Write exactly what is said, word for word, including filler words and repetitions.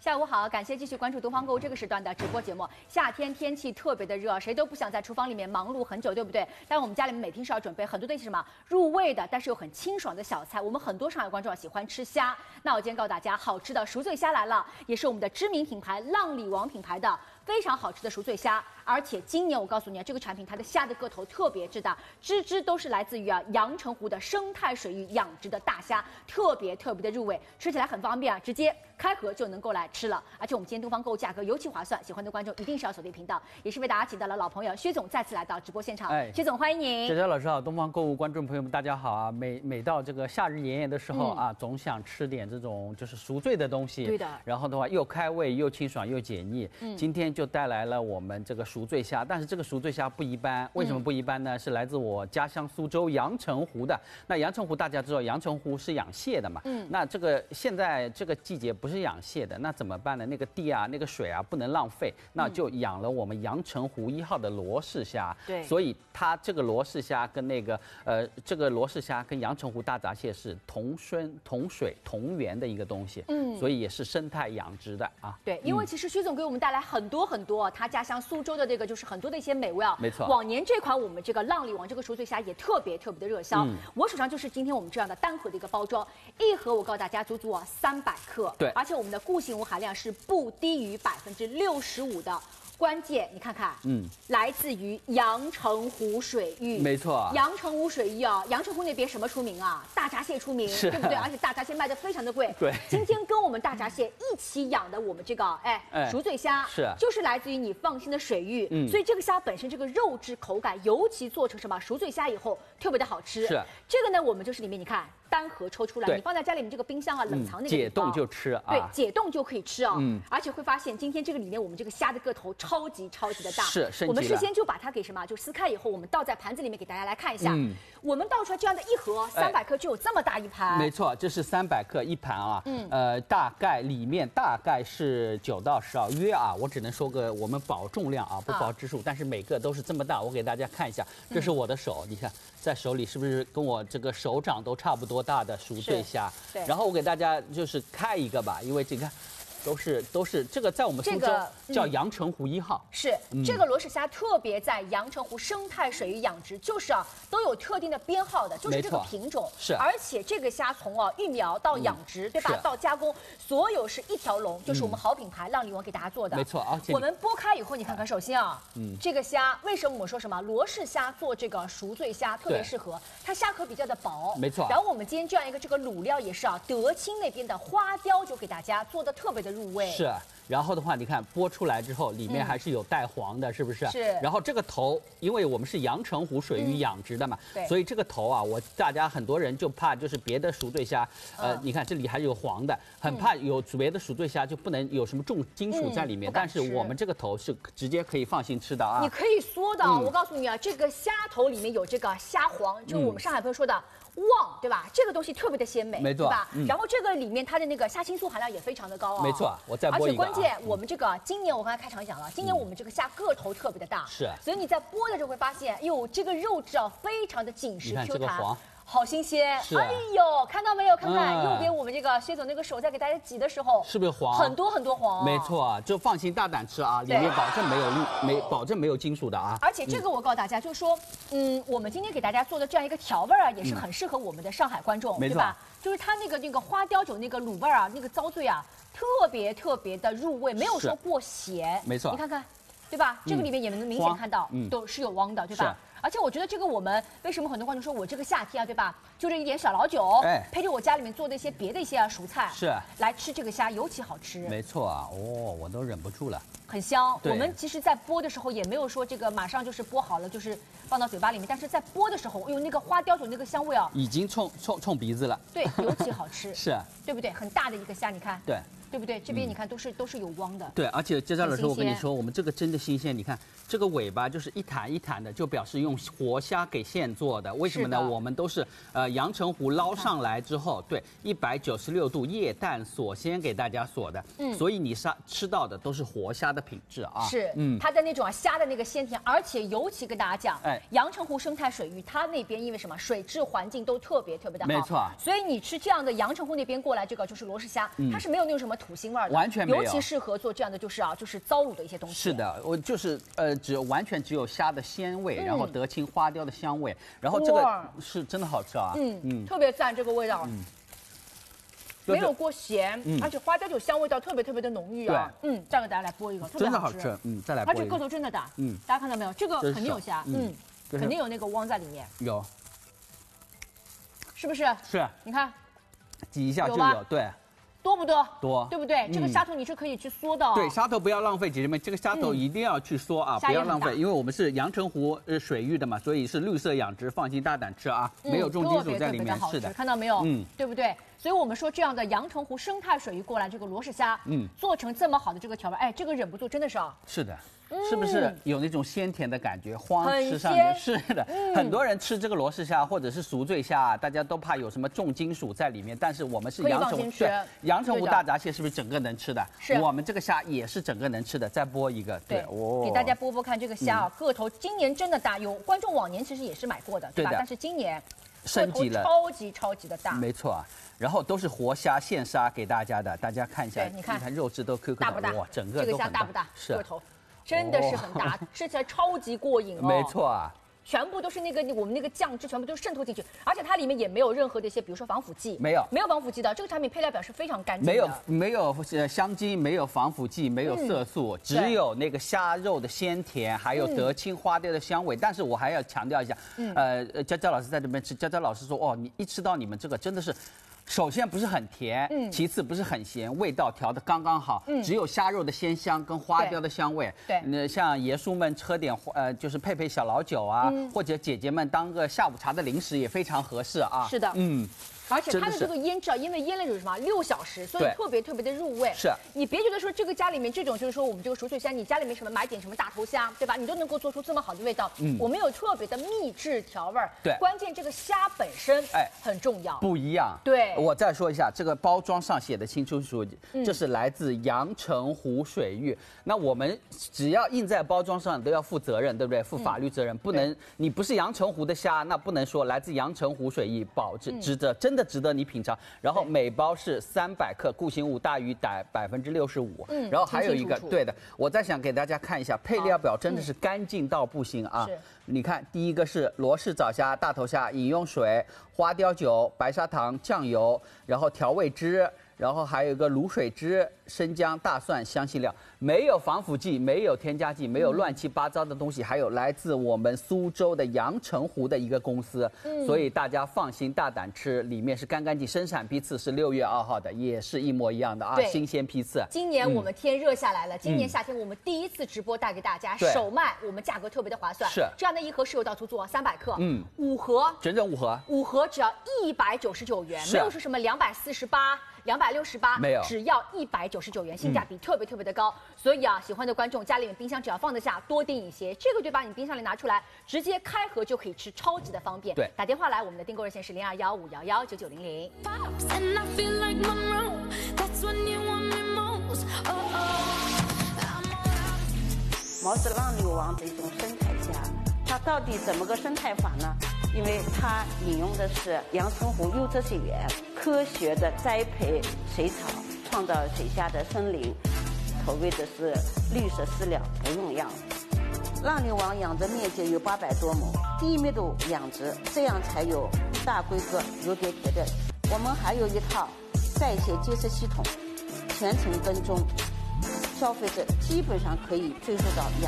下午好，感谢继续关注东方购物这个时段的直播节目。夏天天气特别的热，谁都不想在厨房里面忙碌很久，对不对？但我们家里面每天是要准备很多的一些什么入味的，但是又很清爽的小菜。我们很多上海观众啊喜欢吃虾，那我今天告诉大家，好吃的赎罪虾来了，也是我们的知名品牌浪里王品牌的非常好吃的赎罪虾。而且今年我告诉你啊，这个产品它的虾的个头特别之大，只只都是来自于啊阳澄湖的生态水域养殖的大虾，特别特别的入味，吃起来很方便啊，直接开盒就能够来吃了。而且我们今天东方购物价格尤其划算，喜欢的观众一定是要锁定频道，也是为大家请到了老朋友薛总再次来到直播现场。哎，薛总欢迎您。 佳佳老师好，东方购物观众朋友们大家好啊！每每到这个夏日炎炎的时候啊，嗯、总想吃点这种就是赎罪的东西。 对的。 然后的话又开胃又清爽又解腻。嗯。今天就带来了我们这个赎罪虾，但是这个赎罪虾不一般，为什么不一般呢？嗯、是来自我家乡苏州阳澄湖的。那阳澄湖大家知道，阳澄湖是养蟹的嘛？嗯。那这个现在这个季节不是养蟹的，那怎么办呢？那个地啊，那个水啊，不能浪费，那就养了我们阳澄湖一号的罗氏虾。对。所以它这个罗氏虾跟那个呃，这个罗氏虾跟阳澄湖大闸蟹是同生同水同源的一个东西。嗯。所以也是生态养殖的啊。 对，因为其实薛总给我们带来很多很多他家乡苏州的这个就是很多的一些美味啊。 没错。 往年这款我们这个浪里王这个赎罪虾也特别特别的热销。嗯。我手上就是今天我们这样的单盒的一个包装，一盒我告诉大家足足啊三百克。对。而且我们的固形物含量是不低于百分之六十五的。关键你看看，嗯，来自于阳澄湖水域， 没错， 阳澄湖水域啊，阳澄湖那边什么出名啊？大闸蟹出名，对不对？而且大闸蟹卖的非常的贵。对，今天跟我们大闸蟹一起养的我们这个哎赎罪虾，是就是来自于你放心的水域，嗯，所以这个虾本身这个肉质口感，尤其做成什么赎罪虾以后特别的好吃。是这个呢，我们就是里面你看。单盒抽出来，你放在家里面这个冰箱啊，冷藏那个解冻就吃啊， 对，解冻就可以吃啊，嗯，而且会发现今天这个里面我们这个虾的个头超级超级的大， 是升级了。 我们事先就把它给什么，就撕开以后，我们倒在盘子里面给大家来看一下，嗯，我们倒出来这样的一盒三百克就有这么大一盘， 没错，这是三百克一盘啊，嗯，呃，大概里面大概是九到十啊，约啊，我只能说个我们保重量啊，不保指数，但是每个都是这么大，我给大家看一下，这是我的手，你看在手里是不是跟我这个手掌都差不多大的赎罪虾？对，然后我给大家就是开一个吧，因为这个都是都是这个在我们苏州叫阳澄湖一号。是这个罗氏虾特别在阳澄湖生态水域养殖，就是啊都有特定的编号的，就是这个品种。是，而且这个虾从啊育苗到养殖，对吧？到加工，所有是一条龙，就是我们好品牌浪里王给大家做的。 没错，而且我们剥开以后，你看看，首先啊，嗯，这个虾为什么我们说什么罗氏虾做这个赎罪虾特别适合？它虾壳比较的薄， 没错。 然后我们今天这样一个这个卤料也是啊，德清那边的花雕就给大家做的特别的入味。 是。然后的话，你看剥出来之后，里面还是有带黄的，嗯、是不是？是。然后这个头，因为我们是阳澄湖水域养殖的嘛，嗯、所以这个头啊，我大家很多人就怕就是别的赎罪虾，呃，嗯、你看这里还有黄的，很怕有别的赎罪虾就不能有什么重金属在里面。嗯、但是我们这个头是直接可以放心吃的啊。 你可以缩的，嗯、我告诉你啊，这个虾头里面有这个虾黄，就是我们上海朋友说的。旺，对吧？这个东西特别的鲜美，没错，对吧？嗯、然后这个里面它的那个虾青素含量也非常的高啊、哦。 没错，我再剥一个、啊。 而且关键，我们这个今年我刚才开场讲了，今年我们这个虾个头特别的大，是、嗯，所以你在剥的时候会发现，哟，这个肉质啊非常的紧实 Q 弹。好新鲜！哎呦，看到没有？看看、嗯、右边我们这个薛总那个手在给大家挤的时候， 是不是黄？ 很多很多黄。 没错，就放心大胆吃啊，里面保证没有没保证没有金属的啊。 而且这个我告诉大家，就是说，嗯，我们今天给大家做的这样一个调味啊，也是很适合我们的上海观众，嗯、对吧？就是它那个那个花雕酒那个卤味啊，那个糟醉啊，特别特别的入味，没有说过咸。 没错， 你看看，对吧？这个里面也能明显看到，嗯、都是有汪的，对吧？而且我觉得这个我们为什么很多观众说我这个夏天啊，对吧？就这一点小老酒，哎，配着我家里面做的一些别的一些啊蔬菜，是来吃这个虾尤其好吃。 没错啊，哦，我都忍不住了。 很香。我们其实，在剥的时候也没有说这个马上就是剥好了，就是放到嘴巴里面，但是在剥的时候，有那个花雕酒那个香味啊， 已经冲冲冲鼻子了。 对，尤其好吃。 是， 对不对？很大的一个虾，你看。 对。 对不对？这边你看都是、嗯、都是有汪的。 对，而且佳佳老师，我跟你说，我们这个真的新鲜。你看这个尾巴就是一弹一弹的，就表示用活虾给现做的。为什么呢？我们都是呃阳澄湖捞上来之后，对，一百九十六度液氮锁鲜给大家锁的。嗯，所以你杀吃到的都是活虾的品质啊。 是，嗯，它的那种虾的那个鲜甜，而且尤其跟大家讲，哎，阳澄湖生态水域，它那边因为什么，水质环境都特别特别的好。 没错。 所以你吃这样的阳澄湖那边过来这个就是罗氏虾，嗯、它是没有那种什么土腥味儿的， 完全没有， 尤其适合做这样的就是啊，就是糟卤的一些东西。 是的，我就是呃，只有完全只有虾的鲜味， 嗯、 然后德清花雕的香味，然后这个是真的好吃啊， 嗯嗯，特别赞这个味道。嗯。没有过咸，嗯、而且花雕有香味道特别特别的浓郁啊。嗯，再给大家来剥一个，特别好吃。 真的好吃，嗯，再来剥一个。 而且个头真的大，嗯，大家看到没有？这个肯定有虾，嗯，肯定有那个汪在里面。 有， 是不是？ 是。 你看， 挤一下就有，对。 多不多？ 多， 对不对？这个虾头你是可以去缩的。 对，虾头不要浪费，姐姐们，这个虾头一定要去缩啊，不要浪费，因为我们是阳澄湖呃水域的嘛，所以是绿色养殖，放心大胆吃啊，没有重金属在里面。是的， 看到没有？嗯，对不对？所以我们说这样的阳澄湖生态水域过来这个罗氏虾，嗯，做成这么好的这个调味，哎，这个忍不住真的是啊。 是的。是不是有那种鲜甜的感觉？慌吃上面是的，嗯、很多人吃这个罗氏虾或者是熟醉虾，大家都怕有什么重金属在里面。但是我们是阳澄湖，对，阳澄湖大闸蟹是不是整个能吃的？ 是， 我们这个虾也是整个能吃的。再剥一个，对， 哦，给大家剥剥看这个虾啊，个头今年真的大，有观众往年其实也是买过的，对吧？但是今年升级了， 超级超级的大， 没错啊。然后都是活虾现杀给大家的，大家看一下， 你看， 你看肉质都 Q Q 大不大？ 哇，整个这个虾大不大？ 是个头。真的是很大，吃起来超级过瘾哦。 没错啊， 全部都是那个我们那个酱汁，全部都渗透进去，而且它里面也没有任何的一些，比如说防腐剂， 没有， 没有防腐剂的。这个产品配料表是非常干净的， 没有没有呃香精，没有防腐剂，没有色素，嗯、只有那个虾肉的鲜甜，还有德清花雕的香味。嗯、但是我还要强调一下，嗯、呃，娇娇老师在这边吃，娇娇老师说，哦，你一吃到你们这个真的是。首先不是很甜，嗯，其次不是很咸，味道调得刚刚好，嗯，只有虾肉的鲜香跟花雕的香味， 对， 那像爷叔们喝点呃，就是配配小老酒啊，嗯、或者姐姐们当个下午茶的零食也非常合适啊。 是的， 嗯。 而且它的这个腌制啊，因为腌了有什么六小时，所以特别特别的入味。 是， 你别觉得说这个家里面这种就是说我们这个熟水虾，你家里面什么买点什么大头虾，对吧？你都能够做出这么好的味道。嗯，我们有特别的秘制调味儿。 对， 关键这个虾本身哎很重要， 不一样。 对， 我再说一下，这个包装上写的清楚楚，这是来自阳澄湖水域。那我们只要印在包装上都要负责任，对不对？负法律责任，不能你不是阳澄湖的虾，那不能说来自阳澄湖水域，保值值得，真的值得你品尝。然后每包是三百克，固形物大于百百分之六十五。嗯，然后还有一个对的，我再想给大家看一下配料表，真的是干净到不行啊！ 是， 你看第一个是罗氏早虾、大头虾饮用水、花雕酒、白砂糖、酱油，然后调味汁。然后还有一个卤水汁、生姜、大蒜、香辛料，没有防腐剂，没有添加剂，没有乱七八糟的东西，还有来自我们苏州的阳澄湖的一个公司，嗯、所以大家放心大胆吃，里面是干干净，生产批次是六月二号的，也是一模一样的啊，新鲜批次。 今年我们天热下来了，嗯、今年夏天我们第一次直播带给大家，首卖我们价格特别的划算， 是这样的一盒石油倒图做三百克，嗯，五盒， 整整五盒， 五盒只要一百九十九元，没有说什么两百四十八。两百六十八， 没有， 只要一百九十九元，性价比特别特别的高。嗯、所以啊，喜欢的观众家里面冰箱只要放得下，多订一些，这个就把你冰箱里拿出来，直接开盒就可以吃，超级的方便。 对， 打电话来，我们的订购热线是零二幺五幺幺九九零零。 毛氏浪流王的一种生态虾，它到底怎么个生态法呢？因为它引用的是阳澄湖优质水源，科学的栽培水草，创造水下的森林，投喂的是绿色饲料，不用药。浪流王养殖面积有八百多亩，低密度养殖，这样才有大规格有点铁的。我们还有一套在线监测系统，全程跟踪，消费者基本上可以追溯到养。